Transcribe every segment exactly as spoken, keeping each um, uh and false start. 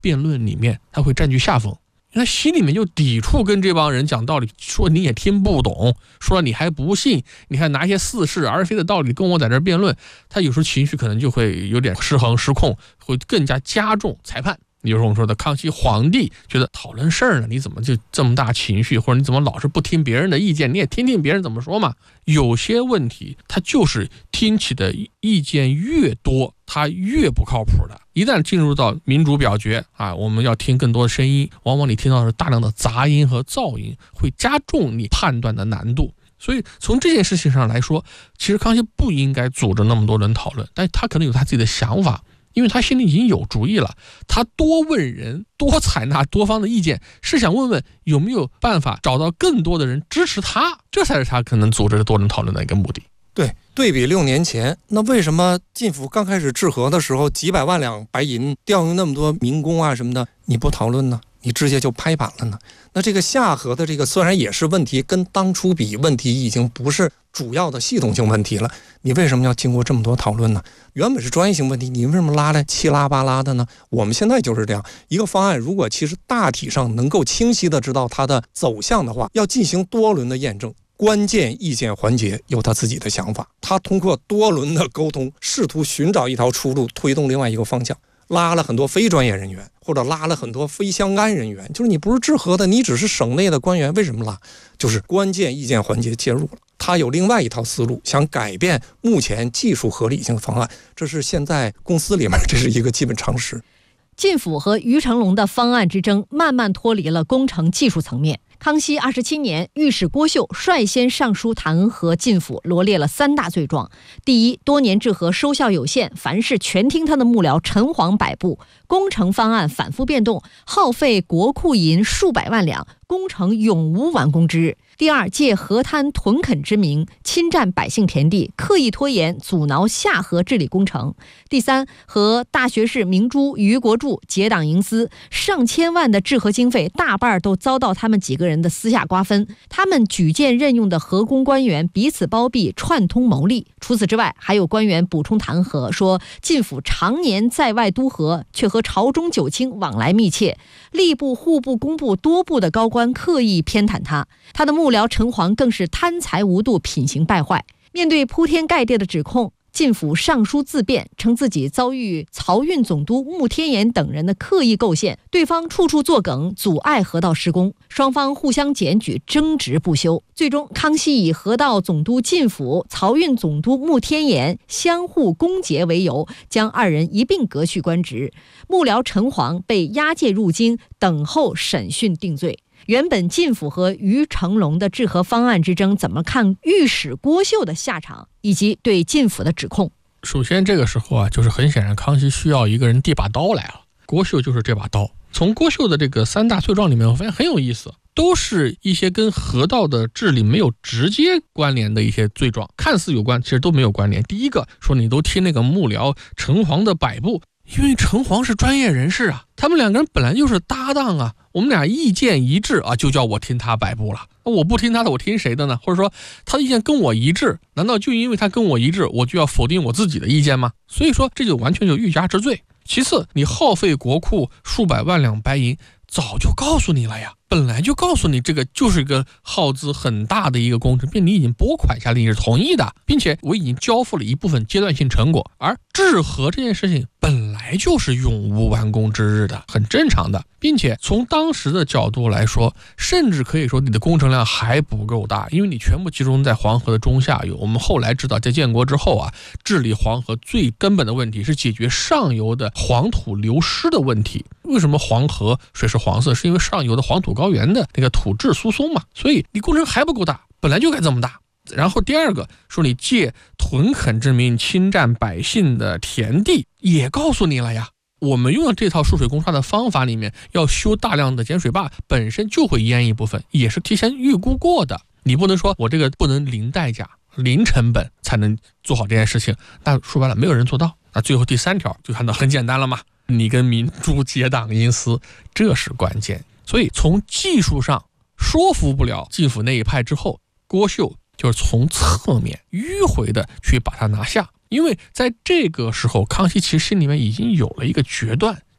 辩论里面他会占据下风，他心里面就抵触跟这帮人讲道理，说你也听不懂，说你还不信，你还拿一些似是而非的道理跟我在这辩论，他有时候情绪可能就会有点失衡失控，会更加加重裁判。也就是我们说的康熙皇帝觉得讨论事儿呢，你怎么就这么大情绪，或者你怎么老是不听别人的意见，你也听听别人怎么说嘛。有些问题他就是听起的意见越多，他越不靠谱的。一旦进入到民主表决啊，我们要听更多的声音，往往你听到的是大量的杂音和噪音，会加重你判断的难度。所以从这件事情上来说，其实康熙不应该组织那么多人讨论，但他可能有他自己的想法，因为他心里已经有主意了，他多问人，多采纳多方的意见，是想问问有没有办法找到更多的人支持他，这才是他可能组织多人讨论的一个目的。 对，对比六年前，那为什么晋府刚开始治河的时候，几百万两白银调用那么多民工啊什么的，你不讨论呢？你直接就拍板了呢？那这个下河的这个虽然也是问题，跟当初比问题已经不是主要的系统性问题了，你为什么要经过这么多讨论呢？原本是专业性问题，你为什么拉来七拉八拉的呢？我们现在就是这样一个方案，如果其实大体上能够清晰的知道它的走向的话，要进行多轮的验证，关键意见环节有他自己的想法，他通过多轮的沟通试图寻找一条出路，推动另外一个方向，拉了很多非专业人员，或者拉了很多非相干人员，就是你不是治河的，你只是省内的官员，为什么拉？就是关键意见环节介入了，他有另外一套思路，想改变目前技术合理性的方案，这是现在公司里面这是一个基本常识。 晋府和于成龙的方案之争慢慢脱离了工程技术层面。康熙二十七年，御史郭秀率先上书弹劾晋府，罗列了三大罪状：第一，多年治河收效有限，凡事全听他的幕僚陈璜摆布，工程方案反复变动，耗费国库银数百万两，工程永无完工之日。第二，借河滩屯垦之名，侵占百姓田地，刻意拖延阻挠下河治理工程。第三，和大学士明珠、于国柱结党营私，上千万的治河经费大半都遭到他们几个人的私下瓜分，他们举荐任用的河工官员彼此包庇，串通谋利。除此之外，还有官员补充弹劾说，晋府常年在外督河，却和朝中九卿往来密切，吏部、户部、工部多部的高官刻意偏袒他，他的幕僚陈璜更是贪财无度，品行败坏。面对铺天盖地的指控，晋府上书自辩，称自己遭遇漕运总督穆天言等人的刻意构陷，对方处处作梗，阻碍河道施工，双方互相检举，争执不休。最终，康熙以河道总督晋府、漕运总督穆天言相互攻讦为由，将二人一并革去官职。幕僚陈璜被押解入京，等候审讯定罪。原本晋府和于成龙的治河方案之争，怎么看御史郭秀的下场，以及对晋府的指控？ 首先这个时候啊，就是很显然康熙需要一个人递把刀来了，郭秀就是这把刀。从郭秀的这个三大罪状里面，我发现很有意思，都是一些跟河道的治理没有直接关联的一些罪状，看似有关，其实都没有关联。第一个说你都听那个幕僚陈璜的摆布，因为陈璜是专业人士啊，他们两个人本来就是搭档啊，我们俩意见一致啊，就叫我听他摆布了。我不听他的，我听谁的呢？或者说他的意见跟我一致，难道就因为他跟我一致，我就要否定我自己的意见吗？所以说这就完全有欲加之罪。其次，你耗费国库数百万两白银，早就告诉你了呀，本来就告诉你这个就是一个耗资很大的一个工程，并你已经拨款下来，你是同意的，并且我已经交付了一部分阶段性成果。而治河这件事情本来就是永无完工之日的，很正常的，并且从当时的角度来说，甚至可以说你的工程量还不够大，因为你全部集中在黄河的中下游。我们后来知道，在建国之后啊，治理黄河最根本的问题是解决上游的黄土流失的问题。为什么黄河水是黄色？是因为上游的黄土高原的那个土质疏松嘛，所以你工程还不够大，本来就该这么大。然后第二个说你借屯垦之名侵占百姓的田地，也告诉你了呀，我们用了这套疏水攻刷的方法里面，要修大量的减水坝，本身就会淹一部分，也是提前预估过的。你不能说我这个不能零代价零成本才能做好这件事情，那说白了没有人做到。那最后第三条就看到很简单了嘛，你跟民主结党营私，这是关键。所以从技术上说服不了晋府那一派之后，郭秀就是从侧面迂回的去把它拿下。因为在这个时候，康熙其实心里面已经有了一个决断，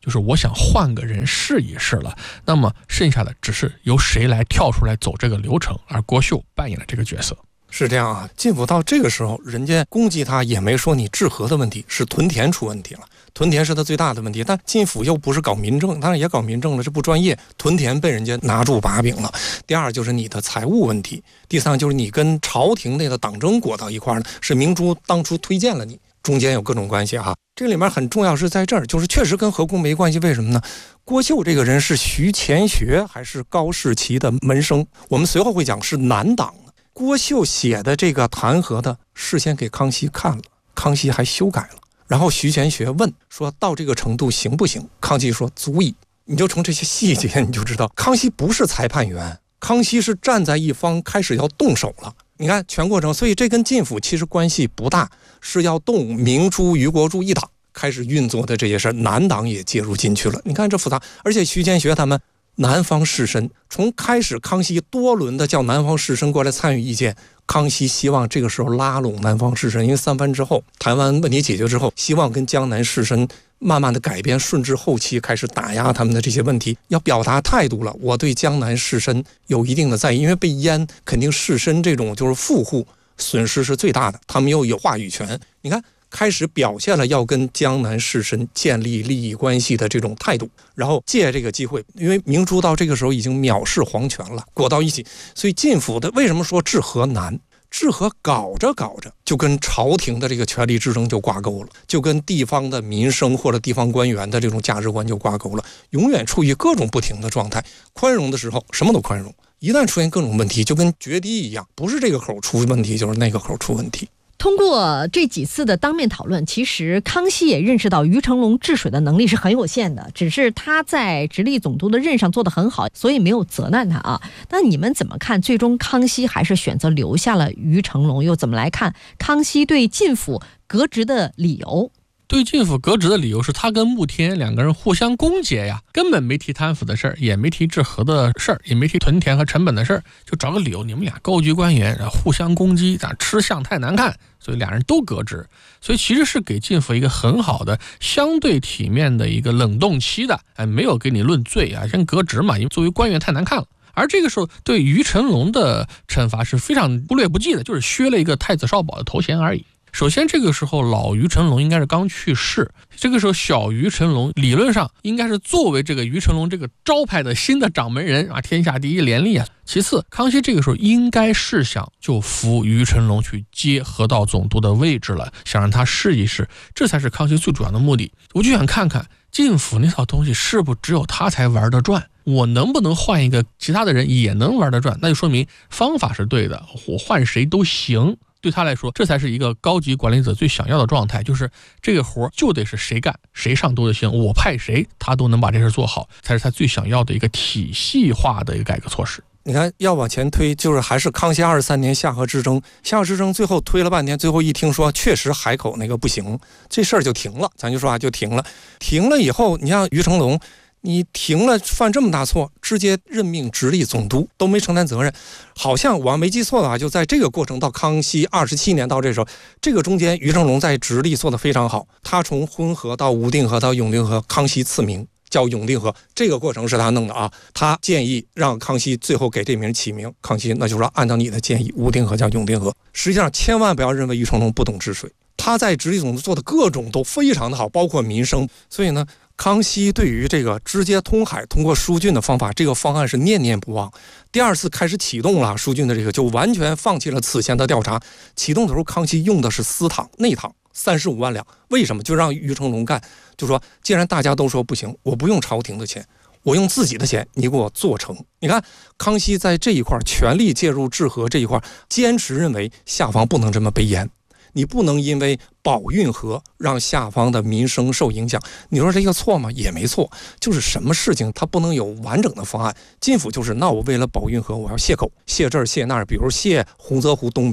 就是我想换个人试一试了。那么剩下的只是由谁来跳出来走这个流程，而郭秀扮演了这个角色。 是这样啊，晋府到这个时候，人家攻击他也没说你治河的问题，是屯田出问题了，屯田是他最大的问题。但晋府又不是搞民政，当然也搞民政了，这不专业，屯田被人家拿住把柄了。第二就是你的财务问题，第三就是你跟朝廷内的党争裹到一块了，是明珠当初推荐了你，中间有各种关系啊。这里面很重要是在这儿，就是确实跟河工没关系，为什么呢？郭秀这个人是徐乾学还是高士奇的门生，我们随后会讲是南党。郭秀写的这个弹劾的事先给康熙看了，康熙还修改了，然后徐乾学问说到这个程度行不行，康熙说足以。你就从这些细节你就知道康熙不是裁判员，康熙是站在一方开始要动手了。你看全过程，所以这跟晋府其实关系不大，是要动明珠余国柱一党开始运作的这些事，南党也介入进去了。你看这复杂，而且徐乾学他们南方士绅，从开始康熙多轮的叫南方士绅过来参与意见，康熙希望这个时候拉拢南方士绅，因为三藩之后台湾问题解决之后，希望跟江南士绅慢慢的改编，顺治后期开始打压他们的这些问题，要表达态度了，我对江南士绅有一定的在意，因为被淹肯定士绅这种就是富户损失是最大的，他们又有话语权。你看开始表现了要跟江南士绅建立利益关系的这种态度，然后借这个机会，因为明珠到这个时候已经藐视皇权了，裹到一起，所以晋府的为什么说治河难？治河搞着搞着就跟朝廷的这个权力之争就挂钩了，就跟地方的民生或者地方官员的这种价值观就挂钩了，永远处于各种不停的状态。宽容的时候什么都宽容，一旦出现各种问题就跟决堤一样，不是这个口出问题就是那个口出问题。 通过这几次的当面讨论，其实康熙也认识到于成龙治水的能力是很有限的，只是他在直隶总督的任上做得很好，所以没有责难他啊。那你们怎么看？最终康熙还是选择留下了于成龙，又怎么来看康熙对晋府革职的理由？ 对晋府革职的理由是他跟穆天两个人互相攻讦呀，根本没提贪腐的事儿，也没提治河的事儿，也没提屯田和成本的事儿，就找个理由，你们俩高级官员互相攻击，吃相太难看，所以俩人都革职。所以其实是给晋府一个很好的相对体面的一个冷冻期的，哎，没有给你论罪啊，先革职嘛，因为作为官员太难看了。而这个时候对于成龙的惩罚是非常忽略不计的，就是削了一个太子少保的头衔而已。首先这个时候老于成龙应该是刚去世，这个时候小于成龙理论上应该是作为这个于成龙这个招牌的新的掌门人啊，天下第一廉吏啊。其次康熙这个时候应该是想就扶于成龙去接河道总督的位置了，想让他试一试，这才是康熙最主要的目的。我就想看看晋府那套东西是不是只有他才玩得转，我能不能换一个其他的人也能玩得转，那就说明方法是对的，我换谁都行。对他来说这才是一个高级管理者最想要的状态，就是这个活就得是谁干谁上都行，我派谁他都能把这事做好，才是他最想要的一个体系化的一个改革措施。 你看要往前推，就是还是康熙二十三年夏河之争，夏河之争最后推了半天，最后一听说确实海口那个不行，这事儿就停了，咱就说啊就停了。停了以后你像于成龙，你停了犯这么大错，直接任命直隶总督都没承担责任，好像我没记错的话，就在这个过程到康熙二十七年到这时候，这个中间于成龙在直隶做得非常好，他从浑河到武定河到永定河，康熙赐名叫永定河，这个过程是他弄的啊。他建议让康熙最后给这名起名，康熙那就说按照你的建议，武定河叫永定河。实际上千万不要认为于成龙不懂治水，他在直隶总督做的各种都非常的好，包括民生。所以呢康熙对于这个直接通海通过疏浚的方法，这个方案是念念不忘。第二次开始启动了疏浚的这个，就完全放弃了此前的调查。启动的时候康熙用的是私帑内帑三十五万两，为什么？就让于成龙干，就说既然大家都说不行，我不用朝廷的钱，我用自己的钱，你给我做成。你看康熙在这一块全力介入治河这一块，坚持认为下方不能这么被淹，你不能因为保运河让下方的民生受影响。你说这个错吗？也没错，就是什么事情它不能有完整的方案。晋府就是那我为了保运河我要泄口，泄这儿泄那儿，比如泄洪泽湖东边，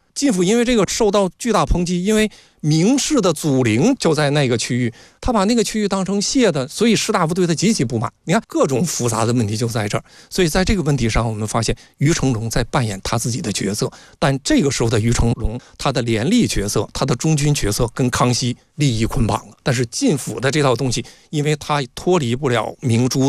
晋府因为这个受到巨大抨击，因为明氏的祖陵就在那个区域，他把那个区域当成谢的，所以士大夫对他极其不满。你看各种复杂的问题就在这儿，所以在这个问题上，我们发现于成龙在扮演他自己的角色，但这个时候的于成龙，他的廉吏角色、他的中军角色跟康熙利益捆绑了。但是晋府的这套东西，因为他脱离不了明珠